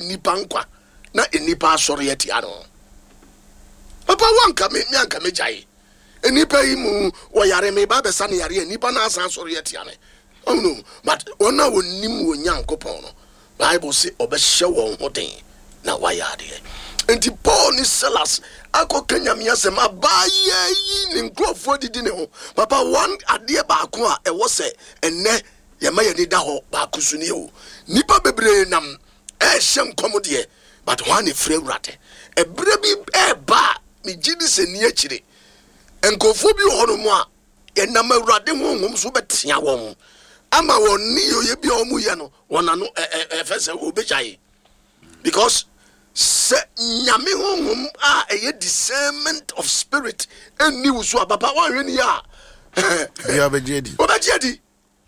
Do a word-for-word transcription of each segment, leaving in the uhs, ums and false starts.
nipa nkwa na enipa asɔre yɛte ano papa wanka me me anka me gyae enipa yi mu wɔyare me ba bɛsa ne yare enipa na asan asɔre yɛte ano oh no but wɔna wɔnim wɔ Nyankopɔn no Bible say ɔbɛhyɛ wɔn ho den na wayɛ adeɛ enti Paul ni Silas akɔ kanyamia sɛ ma ba yi ne nkrɔfo didi ne ho papa one adeɛ baako a ɛwɔ sɛ ɛnɛ yɛma yɛ ni da hɔ baako so ne o nipa bebree nam ɛhyɛ nkɔm deɛ but one ne frɛ Awurade ɛbrɛ bi ɛba me gidi sɛ ni akyire nkɔfo bi wɔ no mu a yɛnam Awurade honhom so bɛtea wɔn ama wɔn ni yɛ bi a wɔn yɛ no wɔn ano ɛfɛ sɛ obɛgyae because se nyame honhom a ɛyɛ discernment of spirit eni wusu ababa wa hwe ni ya bia bejedi obejedi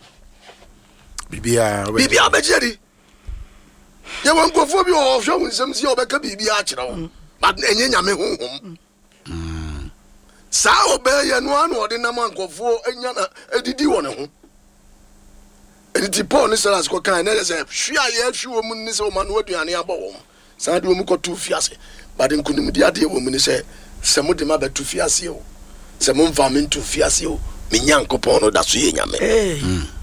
bibia bibia bejedi ye won kofo bi o hwe wunsem si obeka bibia a kyerɛ wo but enye nyame honhom mm sa obeye no anu ode nam ankofo enya na edidi wɔ ne ho editi Paul ni Silas ko kan na sɛ hwe a ye hwe wo mu ni sɛ o ma no aduane abɔ wo Sadi wo mu ko tu fiase but nkunim dia de wo mu ni se se mo de ma ba tu fiase o se mo mfa me tu fiase o me Nyankopɔn no da so ye nyame eh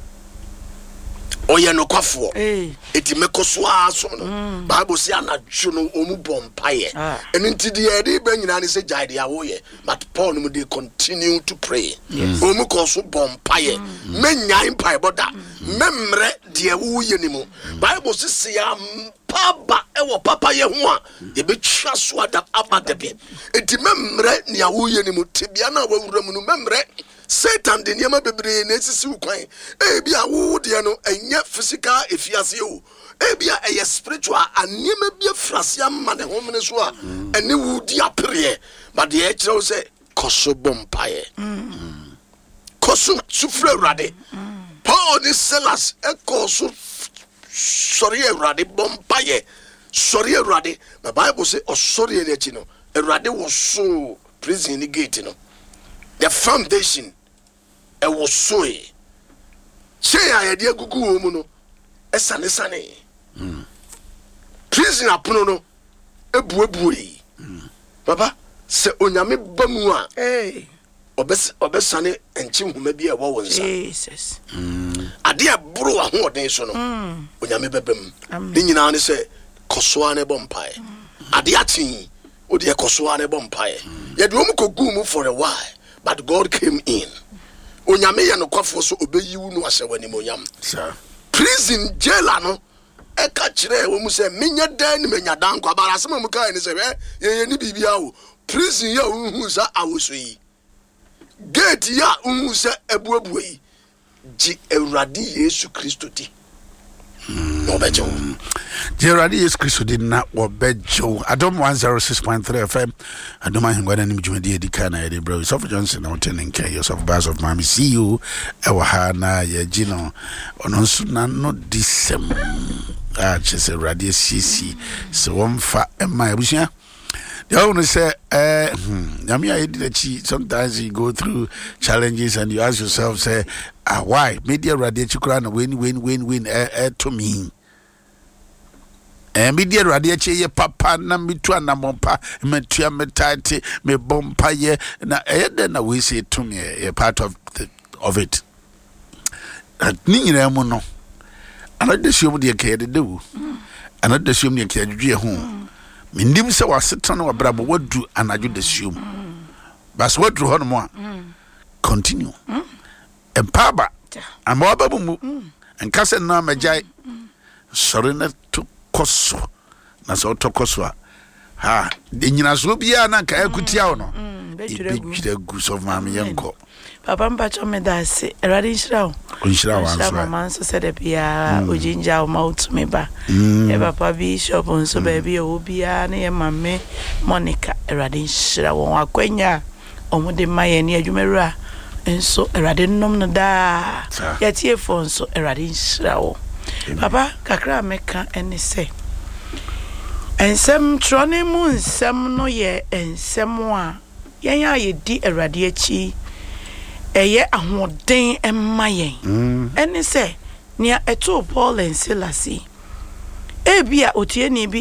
oye no kwafo eh eti mekoso aso no Bible say anadwo no omu bompaye eni ntidi ye de ba nyina ne se jaide ya wo ye but Paul no dey continue to pray omu ko so bompaye menyan pai boda memre de wo ye ni mu Bible say ya papa ewo papa ye ho a ye betwa so ada abada bi enti memre ne ya wo ye ni mu tibia na wawura mu no memre Satan de niema bebre na esisi ukwan e bia wo de no enye physical efiase o e bia eye spiritual anema bia frase amma ne ho mene so a ene wo di apere but de e kire wo se koso bompaye koso sufre Awurade Paul ni Silas e koso sorry Awurade bompaye sorry Awurade the Bible say o sorry ele chi no Awurade wo so prison ni gate no the foundation e was so e che ya de agugu wo mu no esane sane mm prison apono no ebuebu yi baba se onyame bamu a eh obes obesane enchi homa bi e wo wonsa Jesus mm ade aburo ahoden so no onyame bebam ni nyina ne se kosoa ne bompae ade atin odi e kosoa ne bompae ye de wo mu kogu mu for a while but God came in. Onyame ye no kwafo so obeyiwu no ahye wani monyam. Sir. Prison jailer no e ka kire wo mu se menya dan ni menya dan kwa bara se mu kai ni se ye ye ni bibia wo. Prison ya unhu sa awoso yi. Gate ya unhu se ebuebu yi. Ji Awurade Yesu Kristo di. No bejo. Gerardi Yesu Kristo di na wo bejo. Adom one oh six point three F M. Adom ahengwa na nimjumedi edika na ede bro. Sof Johnson na hotel nke yourself bars of mami. See you ewa ha na ye jino. Ono nso na no disem. Ah chese radio C C. So wonfa ema ebusia. The owner say eh nyame ayi di chi sometimes you go through challenges and you ask yourself say ah why media radio chikura na win win win win eh eh to me. Eh media radio che ye papa na mitu anamompa metua metate me bompa ye na eh then na we say to me a part of the, of it. Ni nyina mu no. Another show de ke de do. Another show de ke adwue ho. Mindim se wasetan wa brabo wadu anadwo de suom bas wadu ho no mo a continue empaba ama wababu mu enkase na magai sori na to koso na so to koso ha de nyina so bia na nka akutia wo no ebetwira gu so maame yenko papa mpacho me dase erade nshirawo nshirawo anso mama nso sede bia ojinja o mautu me ba e papa bishop nso ba bia obia na ye mame Monica erade nshirawo akwanya omude maye ni adwumeru nso erade nnom no da yatie fo nso erade nshirawo papa kakra meka ene se ensem trone mu nsem no ye ensem a yen aye di erade achi eye ahoden emma yen ene se nia eto Paul and Silas e bia otie ni bi